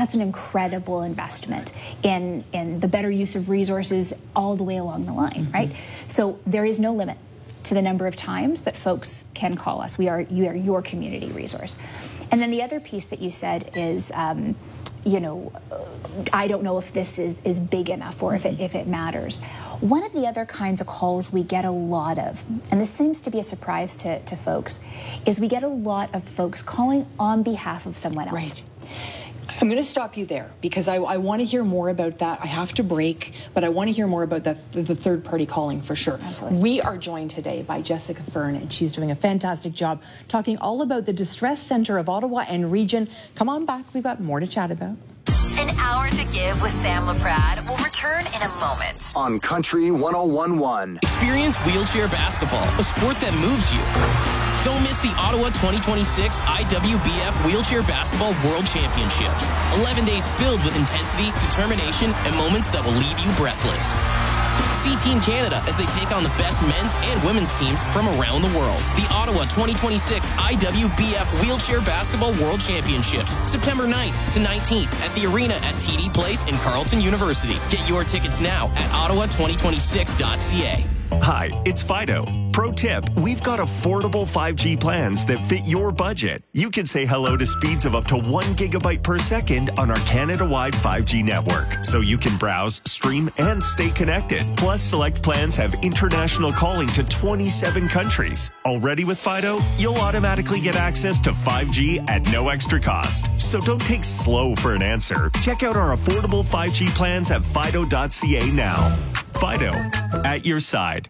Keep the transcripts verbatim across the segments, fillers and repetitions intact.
That's an incredible investment in, in the better use of resources all the way along the line, mm-hmm. right? So there is no limit to the number of times that folks can call us. We are, you are your community resource. And then the other piece that you said is, um, you know, uh, I don't know if this is, is big enough or if it, if it matters. One of the other kinds of calls we get a lot of, and this seems to be a surprise to, to folks, is we get a lot of folks calling on behalf of someone else. Right. I'm going to stop you there because I, I want to hear more about that. I have to break, but I want to hear more about that, the third-party calling for sure. Absolutely. We are joined today by Jessica Fern, and she's doing a fantastic job talking all about the Distress Centre of Ottawa and region. Come on back. We've got more to chat about. An Hour to Give with Sam LaPrade will return in a moment. On Country one oh one point one. Experience wheelchair basketball, a sport that moves you. Don't miss the Ottawa twenty twenty-six I W B F Wheelchair Basketball World Championships. eleven days filled with intensity, determination, and moments that will leave you breathless. See Team Canada as they take on the best men's and women's teams from around the world. The Ottawa twenty twenty-six I W B F Wheelchair Basketball World Championships, September ninth to nineteenth at the arena at T D Place in Carleton University. Get your tickets now at ottawa twenty twenty-six dot c a. Hi, it's Fido. Pro tip, we've got affordable five G plans that fit your budget. You can say hello to speeds of up to one gigabyte per second on our Canada-wide five G network, so you can browse, stream, and stay connected. Plus, select plans have international calling to twenty-seven countries. Already with Fido, you'll automatically get access to five G at no extra cost. So don't take slow for an answer. Check out our affordable five G plans at fido dot c a now. Fido, at your side.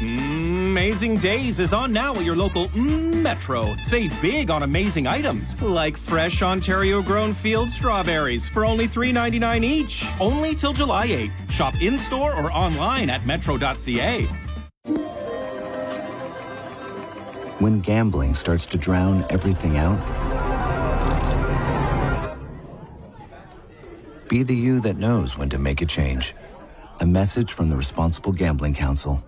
Amazing Days is on now at your local Metro. Save big on amazing items like fresh Ontario-grown field strawberries for only three ninety-nine each. Only till July eighth. Shop in-store or online at metro dot c a. When gambling starts to drown everything out, be the you that knows when to make a change. A message from the Responsible Gambling Council.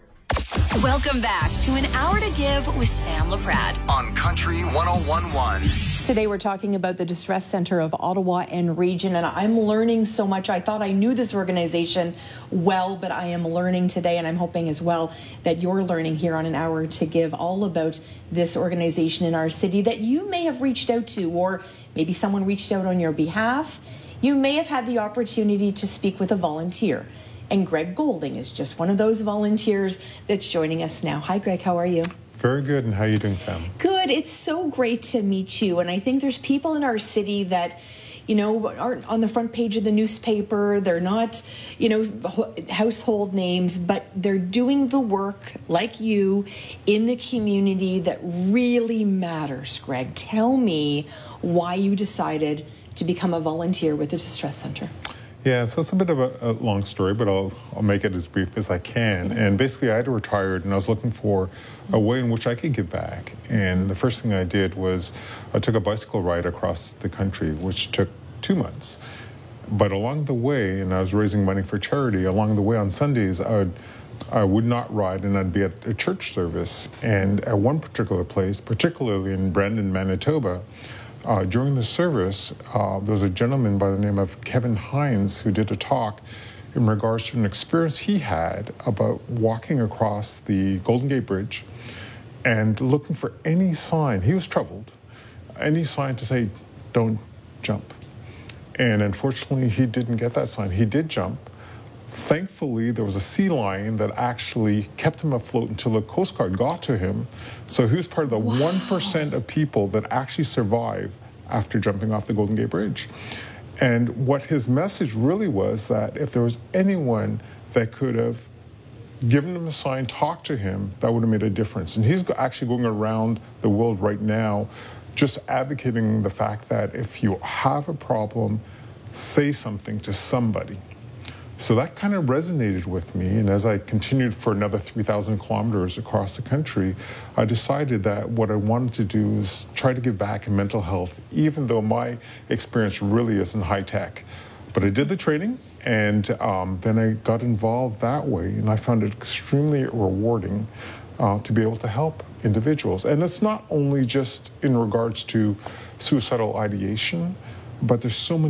Welcome back to An Hour to Give with Sam LaPrade. On Country one oh one point one. Today we're talking about the Distress Centre of Ottawa and region, and I'm learning so much. I thought I knew this organization well, but I am learning today, and I'm hoping as well that you're learning here on An Hour to Give all about this organization in our city that you may have reached out to, or maybe someone reached out on your behalf. You may have had the opportunity to speak with a volunteer. And Greg Golding is just one of those volunteers that's joining us now. Hi, Greg. How are you? Very good. And how are you doing, Sam? Good. It's so great to meet you. And I think there's people in our city that, you know, aren't on the front page of the newspaper. They're not, you know, household names, but they're doing the work like you in the community that really matters. Greg, tell me why you decided to become a volunteer with the Distress Centre. Yeah, so it's a bit of a, a long story, but I'll, I'll make it as brief as I can. And basically, I had retired, and I was looking for a way in which I could give back. And the first thing I did was I took a bicycle ride across the country, which took two months. But along the way, and I was raising money for charity, along the way on Sundays, I would, I would not ride, and I'd be at a church service. And at one particular place, particularly in Brandon, Manitoba, Uh, during the service, uh, there was a gentleman by the name of Kevin Hines who did a talk in regards to an experience he had about walking across the Golden Gate Bridge and looking for any sign. He was troubled, any sign to say, don't jump. And unfortunately, he didn't get that sign. He did jump. Thankfully, there was a sea lion that actually kept him afloat until the Coast Guard got to him. So he was part of the wow. one percent of people that actually survived after jumping off the Golden Gate Bridge. And what his message really was that if there was anyone that could have given him a sign, talked to him, that would have made a difference. And he's actually going around the world right now just advocating the fact that if you have a problem, say something to somebody. So that kind of resonated with me, and as I continued for another three thousand kilometers across the country, I decided that what I wanted to do is try to give back in mental health, even though my experience really isn't high tech. But I did the training, and um, then I got involved that way, and I found it extremely rewarding uh, to be able to help individuals. And it's not only just in regards to suicidal ideation, but there's so many